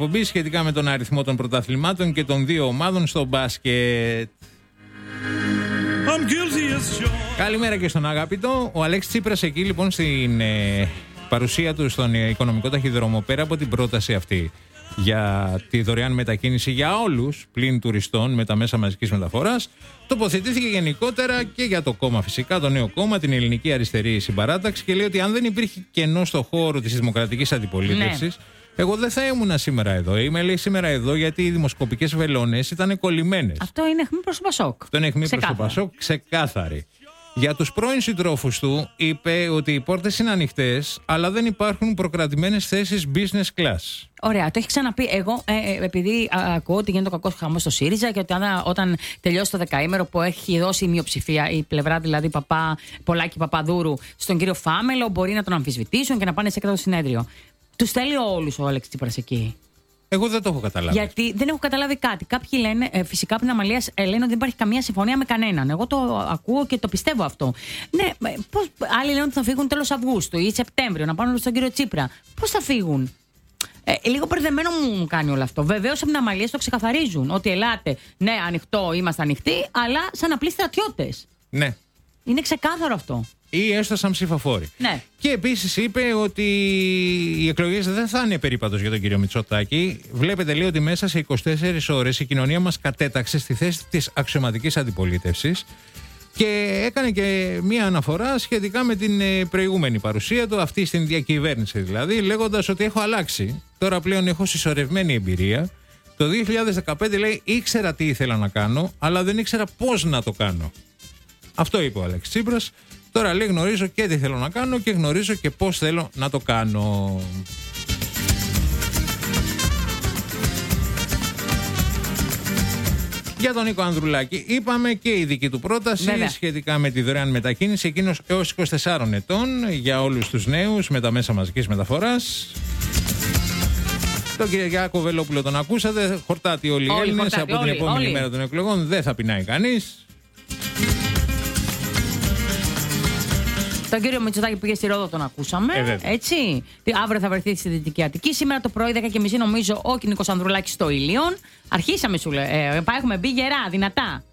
εκπομπής σχετικά με τον αριθμό των πρωταθλημάτων και των δύο ομάδων στο μπάσκετ. Καλημέρα και στον αγαπητό. Ο Αλέξης Τσίπρας εκεί λοιπόν στην παρουσία του στον οικονομικό ταχυδρόμο, πέρα από την πρόταση αυτή για τη δωρεάν μετακίνηση για όλους πλην τουριστών με τα μέσα μαζικής μεταφοράς, τοποθετήθηκε γενικότερα και για το κόμμα φυσικά, το νέο κόμμα, την Ελληνική Αριστερή Συμπαράταξη, και λέει ότι αν δεν υπήρχε κενό στο χώρο της δημοκρατικής αντιπολίτευσης, εγώ δεν θα ήμουν σήμερα εδώ. Είμαι, λέει, σήμερα εδώ γιατί οι δημοσκοπικές βελόνες ήταν κολλημένες. Αυτό είναι αιχμή προς το Πασόκ. Αυτό είναι αιχμή προς το Πασόκ, ξεκάθαρη. Για τους πρώην συντρόφους του είπε ότι οι πόρτες είναι ανοιχτές, αλλά δεν υπάρχουν προκρατημένες θέσεις business class. Ωραία, το έχει ξαναπεί. Εγώ, επειδή ακούω ότι γίνεται ο κακός χαμός στο ΣΥΡΙΖΑ και ότι όταν τελειώσει το δεκαήμερο που έχει δώσει η μειοψηφία, η πλευρά δηλαδή Πολάκη Παπαδούρου, στον κύριο Φάμελο, μπορεί να τον αμφισβητήσουν και να πάνε σε έκτακτο συνέδριο. Τους θέλει όλους ο Αλέξης Τσίπρας εκεί. Εγώ δεν το έχω καταλάβει. Γιατί δεν έχω καταλάβει κάτι. Κάποιοι λένε, φυσικά από την Αμαλία λένε ότι δεν υπάρχει καμία συμφωνία με κανέναν. Εγώ το ακούω και το πιστεύω αυτό. Ναι, άλλοι λένε ότι θα φύγουν τέλος Αυγούστου ή Σεπτέμβριο, να πάνε στον κύριο Τσίπρα. Πώς θα φύγουν? Λίγο μπερδεμένο μου κάνει όλο αυτό. Βεβαίως από την Αμαλία το ξεκαθαρίζουν. Ότι ελάτε, ναι, ανοιχτό, είμαστε ανοιχτοί, αλλά σαν απλοί στρατιώτες. Ναι. Είναι ξεκάθαρο αυτό. Ή έστω σαν ψηφοφόροι. Ναι. Και επίσης είπε ότι οι εκλογές δεν θα είναι περίπατος για τον κύριο Μητσοτάκη. Βλέπετε, λέει, ότι μέσα σε 24 ώρες η κοινωνία μας κατέταξε στη θέση της αξιωματικής αντιπολίτευσης. Και έκανε και μία αναφορά σχετικά με την προηγούμενη παρουσία του, αυτή στην διακυβέρνηση δηλαδή, λέγοντας ότι έχω αλλάξει. Τώρα πλέον έχω συσσωρευμένη εμπειρία. Το 2015, λέει, ήξερα τι ήθελα να κάνω, αλλά δεν ήξερα πώς να το κάνω. Αυτό είπε ο Αλέξης Τσίπρας. Τώρα, λέει, γνωρίζω και τι θέλω να κάνω και γνωρίζω και πώς θέλω να το κάνω. Για τον Νίκο Ανδρουλάκη είπαμε και η δική του πρόταση. Βέβαια. Σχετικά με τη δωρεάν μετακίνηση. Εκείνος έως 24 ετών για όλους τους νέους με τα μέσα μαζικής μεταφοράς. Τον Κυριάκο Βελόπουλο τον ακούσατε. Χορτάτη όλοι οι Έλληνες από την επόμενη μέρα των εκλογών. Δεν θα πεινάει κανείς. Τον κύριο Μητσοτάκη πήγε στη Ρόδο, τον ακούσαμε. Έτσι. Αύριο θα βρεθεί στη Δυτική Αττική. Σήμερα το πρωί, 10:30, νομίζω, ο Νίκος Ανδρουλάκης στο Ήλιον. Αρχίσαμε, σου λέω. Έχουμε μπει γερά, δυνατά.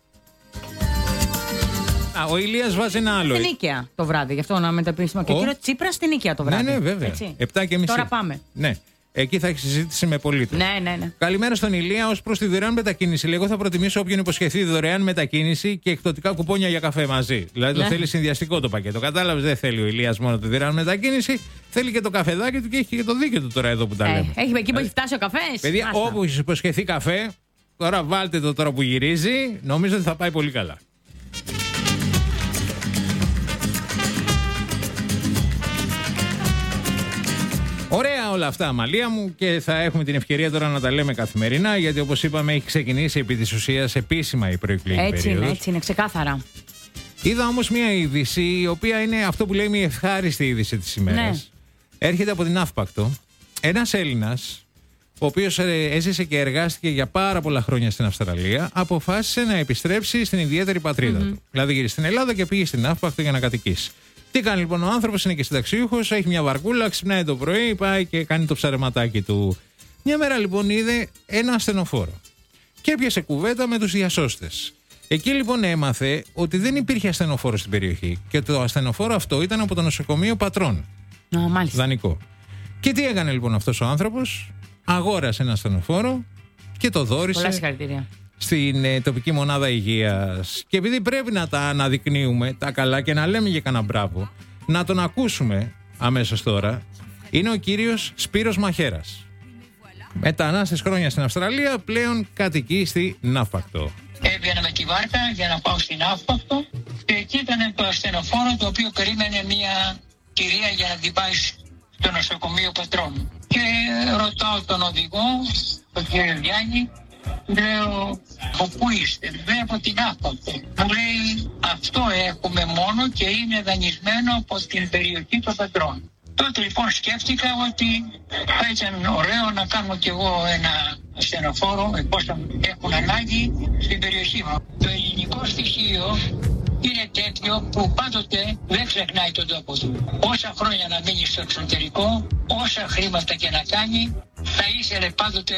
Ο Ηλίας βάζει ένα άλλο. Στην Νίκαια το βράδυ, γι' αυτό να μεταπίσουμε. Και ο κύριο Τσίπρα στην Νίκαια το βράδυ. Ναι, βέβαια. 7:30. Τώρα πάμε. Ναι. Εκεί θα έχει συζήτηση με πολίτες. Ναι. Καλημέρα στον Ηλία. Ως προς τη δωρεάν μετακίνηση, λέει, εγώ θα προτιμήσω όποιον υποσχεθεί δωρεάν μετακίνηση και εκπτωτικά κουπόνια για καφέ μαζί. Δηλαδή το θέλει συνδυαστικό το πακέτο. Κατάλαβες, δεν θέλει ο Ηλίας μόνο τη δωρεάν μετακίνηση, θέλει και το καφεδάκι του και έχει και το δίκιο του τώρα εδώ που τα λέμε. Έχει εκεί που έχει φτάσει ο καφές. Παιδιά, όπου έχει υποσχεθεί καφέ, τώρα βάλτε το τώρα που γυρίζει, νομίζω ότι θα πάει πολύ καλά. Ωραία όλα αυτά, Αμαλία μου, και θα έχουμε την ευκαιρία τώρα να τα λέμε καθημερινά, γιατί όπως είπαμε έχει ξεκινήσει επί της ουσίας επίσημα η προεκλογική περίοδος. Έτσι είναι, ξεκάθαρα. Είδα όμως μια είδηση, η οποία είναι αυτό που λέμε η ευχάριστη είδηση της ημέρας. Ναι. Έρχεται από την Αύπακτο. Ένας Έλληνας, ο οποίος έζησε και εργάστηκε για πάρα πολλά χρόνια στην Αυστραλία, αποφάσισε να επιστρέψει στην ιδιαίτερη πατρίδα του. Δηλαδή γύρισε στην Ελλάδα και πήγε στην Αύπακτο για να κατοικήσει. Τι κάνει λοιπόν ο άνθρωπος, είναι και συνταξιούχος, έχει μια βαρκούλα, ξυπνάει το πρωί, πάει και κάνει το ψαρεματάκι του. Μια μέρα λοιπόν είδε ένα ασθενοφόρο και έπιασε κουβέντα με τους διασώστες. Εκεί λοιπόν έμαθε ότι δεν υπήρχε ασθενοφόρο στην περιοχή και το ασθενοφόρο αυτό ήταν από το νοσοκομείο Πατρών. Μάλιστα. Δανεικό. Και τι έκανε λοιπόν αυτός ο άνθρωπος? Αγόρασε ένα ασθενοφόρο και το δώρισε στην τοπική μονάδα υγείας. Και επειδή πρέπει να τα αναδεικνύουμε τα καλά και να λέμε για κανένα μπράβο, να τον ακούσουμε αμέσως τώρα. Είναι ο κύριος Σπύρος Μαχέρας. Μετανάστες χρόνια στην Αυστραλία, πλέον κατοικεί στη Αύπακτο. Έβγαινα με τη βάρκα για να πάω στην Αύπακτο και εκεί ήταν το ασθενοφόρο το οποίο περίμενε μια κυρία για να την πάει στο νοσοκομείο Πατρών. Και ρωτάω τον οδηγό, τον κύριο Γιάννη, λέω, από πού είστε? Λέει, από την Αύπακτο. Μου λέει, αυτό έχουμε μόνο και είναι δανεισμένο από την περιοχή των Πατρών. Τότε λοιπόν σκέφτηκα ότι θα ήταν ωραίο να κάνω κι εγώ ένα ασθενοφόρο, εφόσον έχουν ανάγκη στην περιοχή μου. Το ελληνικό στοιχείο είναι τέτοιο που πάντοτε δεν ξεχνάει τον τόπο του. Όσα χρόνια να μείνει στο εξωτερικό, όσα χρήματα και να κάνει, θα ήθελε πάντοτε